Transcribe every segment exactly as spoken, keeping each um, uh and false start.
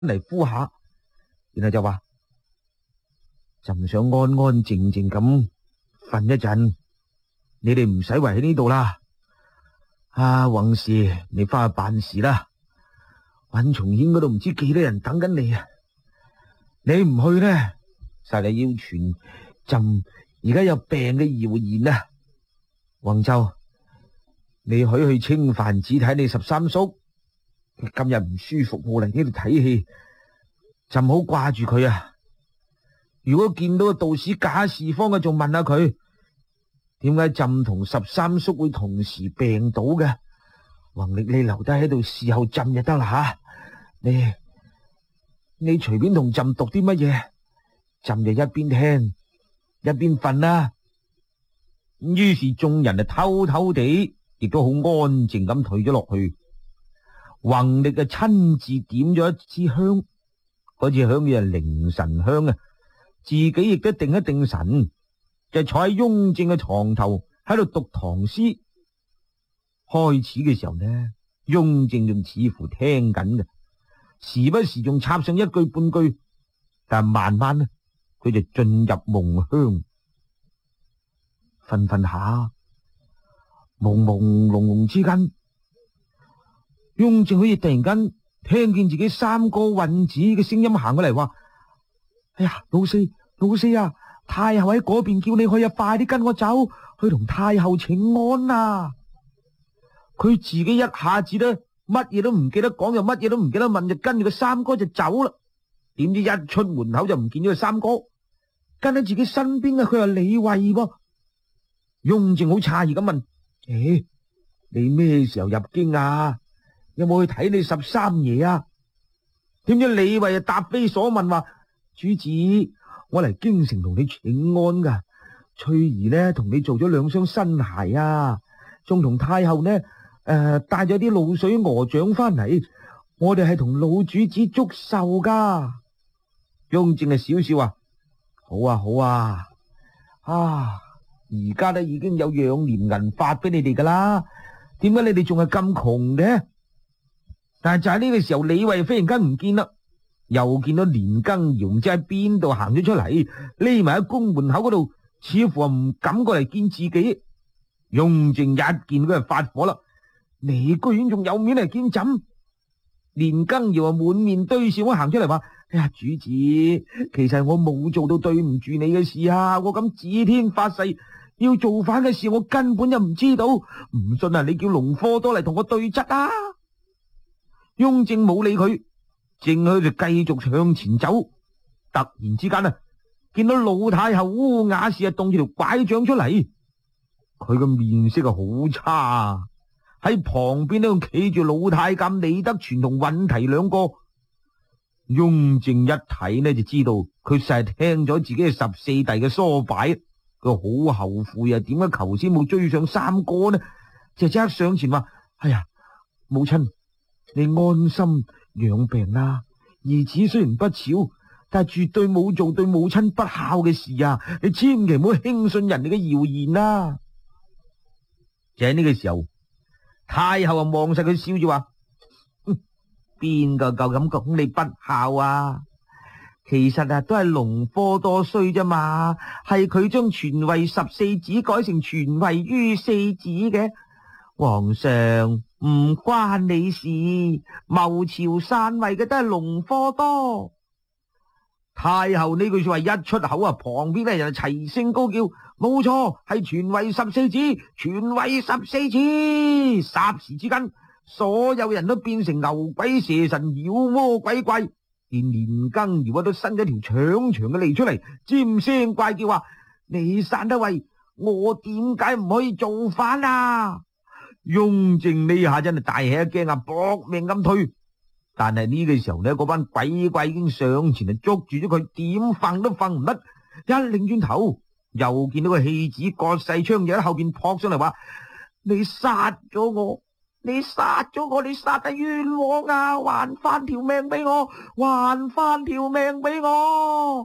嚟敷下，然後就話：朕想安安靜靜咁瞓一陣，你哋唔使圍喺呢度啦。啊，宏士，你翻去辦事啦。尹松軒嗰度唔知幾多人等緊你啊！你唔去呢，實係要傳朕而家有病嘅謠言啊！宏州，你許去清凡寺睇你十三叔，今日唔舒服，冇嚟呢度睇戲，朕好掛住佢啊！如果見到個道士賈士方嘅，仲問下佢點解朕同十三叔會同時病倒嘅？弘曆你留低喺度侍候朕就得啦吓，你你隨便同朕讀啲乜嘢，朕就一邊聽一邊瞓啦。於是眾人就偷偷地，亦都好安靜咁退咗落去。弘曆就親自點咗一支香，嗰支香嘅係凌神香啊，自己亦都定一定神，就坐喺雍正嘅床頭喺度讀唐詩。開始嘅時候呢，雍正仲似乎聽緊嘅，時不時仲插上一句半句，但慢慢呢，佢就進入夢鄉，瞓瞓下，朦朦朧朧之間，雍正好似突然間聽見自己三哥允子嘅聲音行過嚟，話：哎呀，老四老四啊，太后喺嗰邊叫你去啊，快啲跟我走去同太后請安啊！佢自己一下子咧，乜嘢都唔記得講，又乜嘢都唔記得問，就跟住個三哥就走啦。點知一出門口就唔見咗個三哥，跟喺自己身邊嘅佢係李衛噃。雍正好詫異咁問：誒，你咩時候入京啊？有冇去睇你十三爺啊？點知李衛就答非所問，話：主子，我嚟京城同你請安噶。翠兒呢，同你做咗兩雙新鞋啊，仲同太后呢。誒，帶咗啲滷水鵝掌翻嚟，我哋係同老主子祝壽噶。雍正係少少話：好啊好啊，啊，而家咧已經有養廉銀發俾你哋噶啦，點解你哋仲係咁窮嘅？但係就喺呢個時候，李衛忽然間唔見啦，又見到年羹堯唔知喺邊度行咗出嚟，匿埋喺宮門口嗰度，似乎唔敢過嚟見自己。雍正一見佢就發火啦。你居然仲有面嚟見朕？年羹堯啊，滿面堆笑咁行出嚟話：哎呀，主子，其實我冇做到對唔住你嘅事啊！我咁指天發誓要造反嘅事，我根本就唔知道。唔信啊，你叫隆科多嚟同我對質啊！雍正冇理佢，正喺度繼續向前走。突然之間啊，見到老太后烏雅氏啊，動住條拐杖出嚟，佢個面色啊好差。喺旁邊都企住老太監李德全同允提兩個。雍正一睇呢，就知道佢實係聽咗自己嘅十四弟嘅唆擺，佢好後悔啊！點解頭先冇追上三哥呢？就即刻上前話：哎呀，母親，你安心養病啦。兒子雖然不肖，但係絕對冇做對母親不孝嘅事啊！你千祈唔好輕信人哋嘅謠言啊！就喺呢個時候，太后啊望實佢笑住話：邊個夠咁講你不孝啊？其實啊都係隆科多衰啫嘛，係佢將傳位十四子改成傳位於四子嘅。皇上唔關你事，謀朝篡位嘅都係隆科多。太后呢句說話一出口啊，旁邊嘅人齊聲高叫：冇錯，係傳位十四子，傳位十四子！霎時之間，所有人都變成牛鬼蛇神、妖魔鬼怪，連年羹堯都伸咗條長長嘅脷出嚟，尖聲怪叫話：你散得位，我點解唔可以造反啊？雍正呢下真係大吃一驚啊，搏命咁退。但係呢個時候呢，嗰班鬼怪已經上前嚟捉住咗佢，點瞓都瞓唔得。一擰轉頭，又見到個戲子葛世昌就喺後邊撲上嚟話：你殺咗我，你殺咗我，你殺得冤枉啊！還翻條命俾我，還翻條命俾我！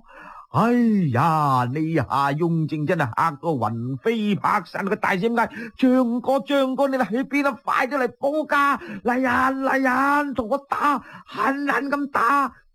哎呀，呢下雍正真係嚇到魂飛魄散，佢大聲嗌：張哥，張哥，你哋去邊啊？快啲嚟報家！嚟人嚟人，同我打，狠狠咁打！